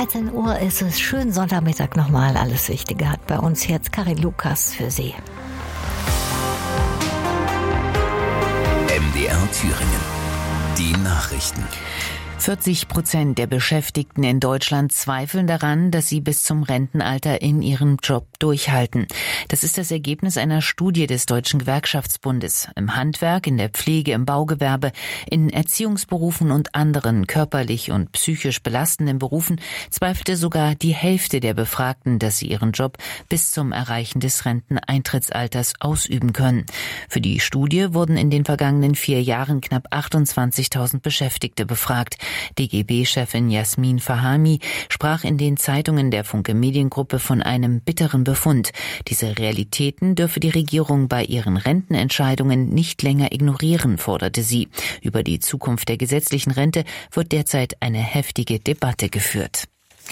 13 Uhr ist es. Schönen Sonntagmittag nochmal. Alles Wichtige hat bei uns jetzt Karin Lukas für Sie. MDR Thüringen. Die Nachrichten. 40% der Beschäftigten in Deutschland zweifeln daran, dass sie bis zum Rentenalter in ihrem Job durchhalten. Das ist das Ergebnis einer Studie des Deutschen Gewerkschaftsbundes. Im Handwerk, in der Pflege, im Baugewerbe, in Erziehungsberufen und anderen körperlich und psychisch belastenden Berufen zweifelte sogar die Hälfte der Befragten, dass sie ihren Job bis zum Erreichen des Renteneintrittsalters ausüben können. Für die Studie wurden in den vergangenen 4 Jahren knapp 28.000 Beschäftigte befragt. DGB-Chefin Jasmin Fahami sprach in den Zeitungen der Funke Mediengruppe von einem bitteren Befund. Diese Realitäten dürfe die Regierung bei ihren Rentenentscheidungen nicht länger ignorieren, forderte sie. Über die Zukunft der gesetzlichen Rente wird derzeit eine heftige Debatte geführt.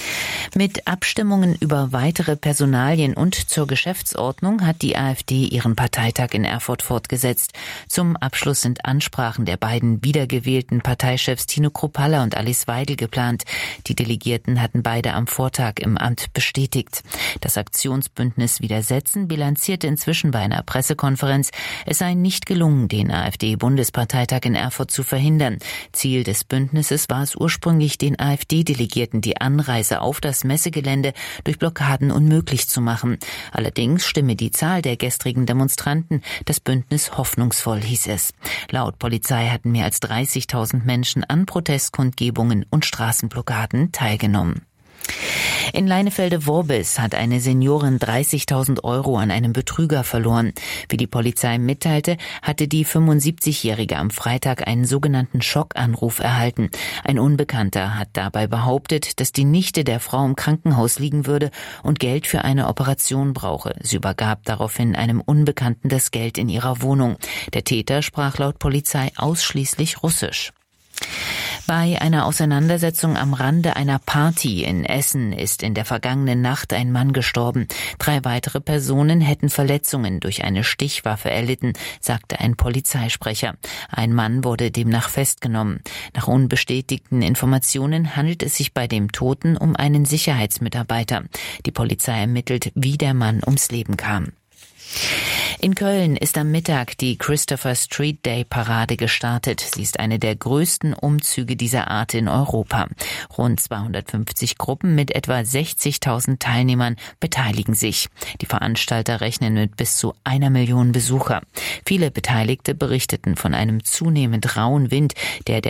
Mit Abstimmungen über weitere Personalien und zur Geschäftsordnung hat die AfD ihren Parteitag in Erfurt fortgesetzt. Zum Abschluss sind Ansprachen der beiden wiedergewählten Parteichefs Tino Kruppalla und Alice Weidel geplant. Die Delegierten hatten beide am Vortag im Amt bestätigt. Das Aktionsbündnis Widersetzen bilanzierte inzwischen bei einer Pressekonferenz, es sei nicht gelungen, den AfD-Bundesparteitag in Erfurt zu verhindern. Ziel des Bündnisses war es ursprünglich, den AfD-Delegierten die Anreise auf das Messegelände durch Blockaden unmöglich zu machen. Allerdings stimme die Zahl der gestrigen Demonstranten das Bündnis hoffnungsvoll, hieß es. Laut Polizei hatten mehr als 30.000 Menschen an Protestkundgebungen und Straßenblockaden teilgenommen. In Leinefelde-Worbis hat eine Seniorin 30.000 € an einem Betrüger verloren. Wie die Polizei mitteilte, hatte die 75-Jährige am Freitag einen sogenannten Schockanruf erhalten. Ein Unbekannter hat dabei behauptet, dass die Nichte der Frau im Krankenhaus liegen würde und Geld für eine Operation brauche. Sie übergab daraufhin einem Unbekannten das Geld in ihrer Wohnung. Der Täter sprach laut Polizei ausschließlich Russisch. Bei einer Auseinandersetzung am Rande einer Party in Essen ist in der vergangenen Nacht ein Mann gestorben. 3 weitere Personen hätten Verletzungen durch eine Stichwaffe erlitten, sagte ein Polizeisprecher. Ein Mann wurde demnach festgenommen. Nach unbestätigten Informationen handelt es sich bei dem Toten um einen Sicherheitsmitarbeiter. Die Polizei ermittelt, wie der Mann ums Leben kam. In Köln ist am Mittag die Christopher Street Day Parade gestartet. Sie ist eine der größten Umzüge dieser Art in Europa. Rund 250 Gruppen mit etwa 60.000 Teilnehmern beteiligen sich. Die Veranstalter rechnen mit bis zu 1 Million Besucher. Viele Beteiligte berichteten von einem zunehmend rauen Wind, der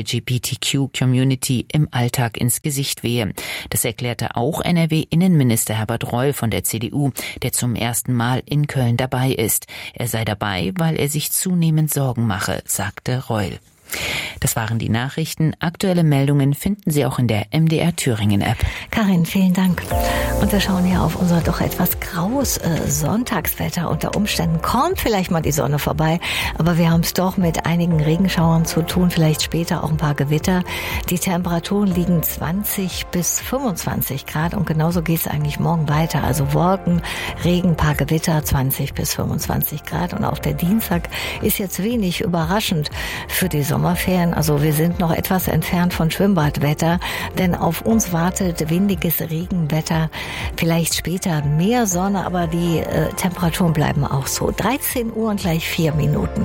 LGBTQ-Community im Alltag ins Gesicht wehe. Das erklärte auch NRW-Innenminister Herbert Reul von der CDU, der zum ersten Mal in Köln dabei ist. Er sei dabei, weil er sich zunehmend Sorgen mache, sagte Reul. Das waren die Nachrichten. Aktuelle Meldungen finden Sie auch in der MDR Thüringen App. Karin, vielen Dank. Und wir schauen hier auf unser doch etwas graues Sonntagswetter. Unter Umständen kommt vielleicht mal die Sonne vorbei, aber wir haben es doch mit einigen Regenschauern zu tun, vielleicht später auch ein paar Gewitter. Die Temperaturen liegen 20 bis 25 Grad und genauso geht es eigentlich morgen weiter. Also Wolken, Regen, paar Gewitter, 20 bis 25 Grad. Und auch der Dienstag ist jetzt wenig überraschend für die Sommerferien. Also wir sind noch etwas entfernt von Schwimmbadwetter, denn auf uns wartet windiges Regenwetter, vielleicht später mehr Sonne, aber die Temperaturen bleiben auch so. 13 Uhr und gleich 4 Minuten.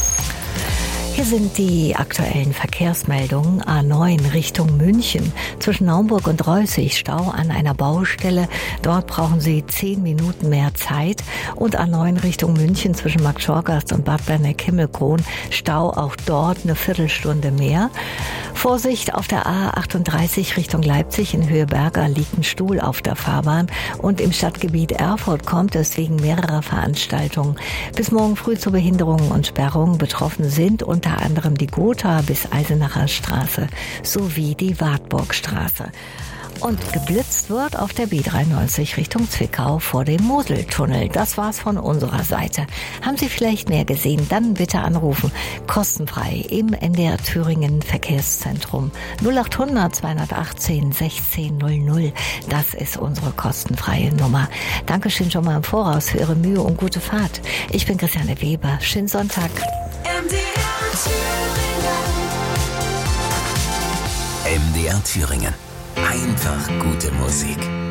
Hier sind die aktuellen Verkehrsmeldungen. A9 Richtung München. Zwischen Naumburg und Reußig Stau an einer Baustelle. Dort brauchen Sie 10 Minuten mehr Zeit. Und A9 Richtung München zwischen Marktschorgast und Bad Berneck-Himmelkron. Stau auch dort eine Viertelstunde mehr. Vorsicht auf der A38 Richtung Leipzig in Höhe Berger liegt ein Stuhl auf der Fahrbahn. Und im Stadtgebiet Erfurt kommt es wegen mehrerer Veranstaltungen bis morgen früh zu Behinderungen und Sperrungen. Betroffen sind unter anderem die Gotha bis Eisenacher Straße sowie die Wartburgstraße. Und geblitzt wird auf der B93 Richtung Zwickau vor dem Moseltunnel. Das war's von unserer Seite. Haben Sie vielleicht mehr gesehen? Dann bitte anrufen. Kostenfrei im NDR Thüringen Verkehrszentrum 0800 218 1600. Das ist unsere kostenfreie Nummer. Dankeschön schon mal im Voraus für Ihre Mühe und gute Fahrt. Ich bin Christiane Weber. Schönen Sonntag. MDR Thüringen. Einfach gute Musik.